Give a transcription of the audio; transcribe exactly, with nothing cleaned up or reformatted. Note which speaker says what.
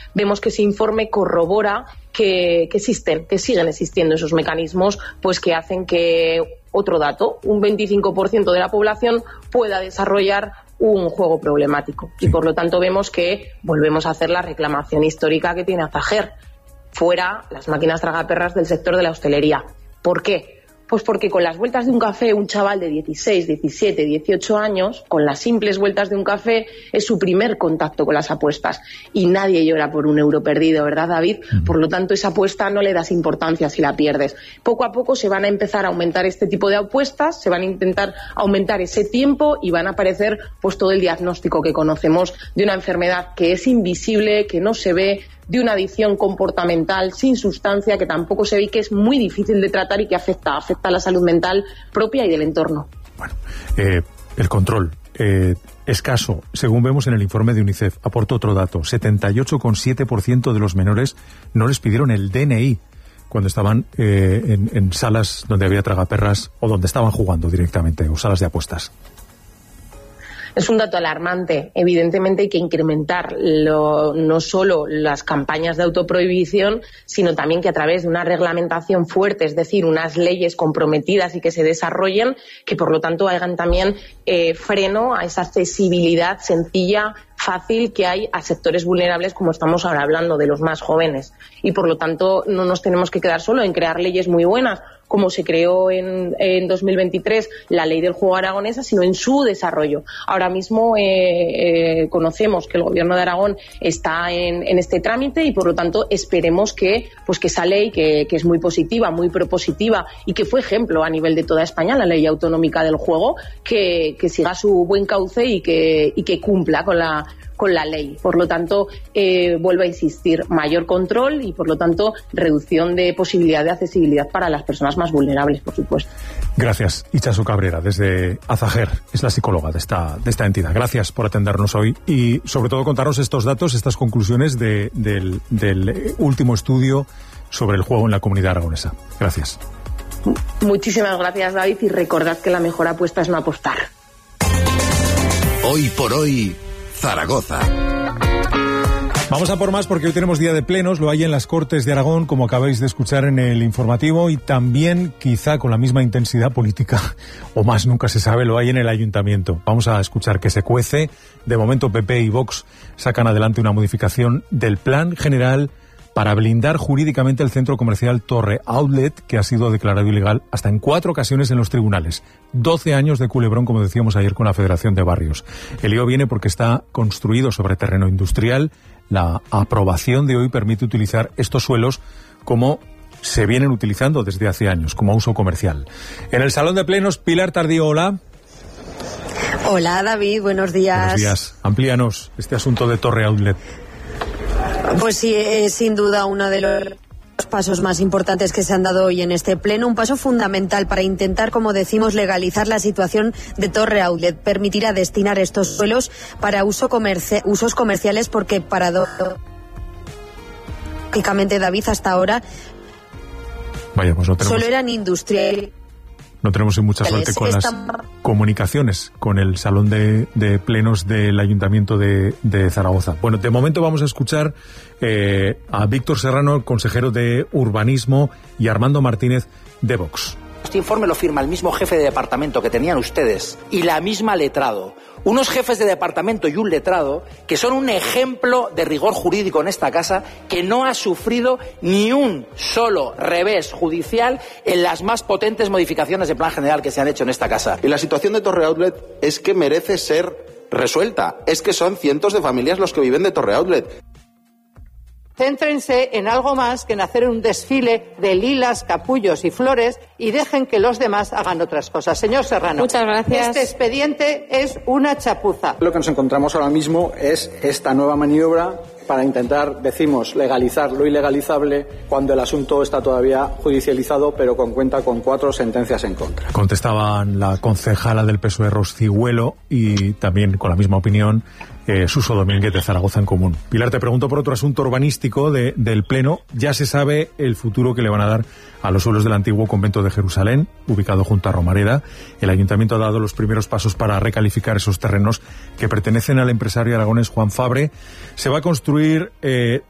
Speaker 1: vemos que ese informe corrobora que, que existen, que siguen existiendo esos mecanismos, pues que hacen que, otro dato, un veinticinco por ciento de la población pueda desarrollar un juego problemático. Sí. Y por lo tanto vemos que volvemos a hacer la reclamación histórica que tiene Azager. Fuera las máquinas tragaperras del sector de la hostelería. ¿Por qué? Pues porque con las vueltas de un café, un chaval de dieciséis, diecisiete, dieciocho años, con las simples vueltas de un café, es su primer contacto con las apuestas. Y nadie llora por un euro perdido, ¿verdad, David? Uh-huh. Por lo tanto, esa apuesta no le das importancia si la pierdes. Poco a poco se van a empezar a aumentar este tipo de apuestas, se van a intentar aumentar ese tiempo y van a aparecer pues todo el diagnóstico que conocemos de una enfermedad que es invisible, que no se ve, de una adicción comportamental sin sustancia que tampoco se ve y que es muy difícil de tratar y que afecta, afecta a la salud mental propia y del entorno.
Speaker 2: Bueno, eh, el control eh, escaso, según vemos en el informe de UNICEF. Aporto otro dato, setenta y ocho coma siete por ciento de los menores no les pidieron el D N I cuando estaban eh, en, en salas donde había tragaperras o donde estaban jugando directamente, o salas de apuestas.
Speaker 1: Es un dato alarmante. Evidentemente hay que incrementar lo, no solo las campañas de autoprohibición, sino también que a través de una reglamentación fuerte, es decir, unas leyes comprometidas y que se desarrollen, que por lo tanto hagan también eh, freno a esa accesibilidad sencilla, fácil que hay a sectores vulnerables, como estamos ahora hablando, de los más jóvenes. Y por lo tanto no nos tenemos que quedar solo en crear leyes muy buenas, como se creó en, en dos mil veintitrés la ley del juego aragonesa, sino en su desarrollo. Ahora mismo eh, eh, conocemos que el Gobierno de Aragón está en, en este trámite y por lo tanto esperemos que, pues que esa ley, que, que es muy positiva, muy propositiva y que fue ejemplo a nivel de toda España, la ley autonómica del juego, que, que siga su buen cauce y que, y que cumpla con la con la ley. Por lo tanto, eh, vuelvo a insistir, mayor control y, por lo tanto, reducción de posibilidad de accesibilidad para las personas más vulnerables, por supuesto.
Speaker 2: Gracias, Itxaso Cabrera, desde Azager, es la psicóloga de esta, de esta entidad. Gracias por atendernos hoy y, sobre todo, contarnos estos datos, estas conclusiones de, del, del último estudio sobre el juego en la comunidad aragonesa. Gracias.
Speaker 1: Muchísimas gracias, David, y recordad que la mejor apuesta es no apostar.
Speaker 3: Hoy por hoy, Zaragoza.
Speaker 2: Vamos a por más porque hoy tenemos día de plenos, lo hay en las Cortes de Aragón, como acabáis de escuchar en el informativo, y también, quizá con la misma intensidad política, o más, nunca se sabe, lo hay en el Ayuntamiento. Vamos a escuchar que se cuece. De momento P P y Vox sacan adelante una modificación del Plan General para blindar jurídicamente el centro comercial Torre Outlet, que ha sido declarado ilegal hasta en cuatro ocasiones en los tribunales. doce años de culebrón, como decíamos ayer con la Federación de Barrios. El lío viene porque está construido sobre terreno industrial. La aprobación de hoy permite utilizar estos suelos como se vienen utilizando desde hace años, como uso comercial. En el Salón de Plenos, Pilar Tardío, hola.
Speaker 4: Hola, David, buenos días.
Speaker 2: Buenos días. Amplíanos este asunto de Torre Outlet.
Speaker 4: Pues sí, es sin duda uno de los pasos más importantes que se han dado hoy en este pleno, un paso fundamental para intentar, como decimos, legalizar la situación de Torre Outlet. Permitirá destinar estos suelos para uso comerci- usos comerciales porque paradójicamente, David, hasta ahora
Speaker 2: Vaya, pues no tenemos...
Speaker 4: solo eran industriales.
Speaker 2: No tenemos mucha suerte con las comunicaciones con el Salón de, de Plenos del Ayuntamiento de, de Zaragoza. Bueno, de momento vamos a escuchar eh, a Víctor Serrano, consejero de Urbanismo, y Armando Martínez, de Vox.
Speaker 5: Este informe lo firma el mismo jefe de departamento que tenían ustedes y la misma letrado. Unos jefes de departamento y un letrado que son un ejemplo de rigor jurídico en esta casa, que no ha sufrido ni un solo revés judicial en las más potentes modificaciones de plan general que se han hecho en esta casa.
Speaker 6: Y la situación de Torre Outlet es que merece ser resuelta. Es que son cientos de familias los que viven de Torre Outlet.
Speaker 7: Céntrense en algo más que en hacer un desfile de lilas, capullos y flores y dejen que los demás hagan otras cosas. Señor Serrano,
Speaker 8: muchas gracias.
Speaker 7: Este expediente es una chapuza.
Speaker 9: Lo que nos encontramos ahora mismo es esta nueva maniobra para intentar, decimos, legalizar lo ilegalizable cuando el asunto está todavía judicializado, pero con cuenta con cuatro sentencias en contra.
Speaker 2: Contestaban la concejala del P S O E, Ros Cigüelo, y también con la misma opinión eh, Suso Domínguez, de Zaragoza en Común. Pilar, te pregunto por otro asunto urbanístico de, del Pleno. Ya se sabe el futuro que le van a dar a los suelos del antiguo convento de Jerusalén, ubicado junto a Romareda. El Ayuntamiento ha dado los primeros pasos para recalificar esos terrenos que pertenecen al empresario aragonés Juan Fabre. Se va a construir eh,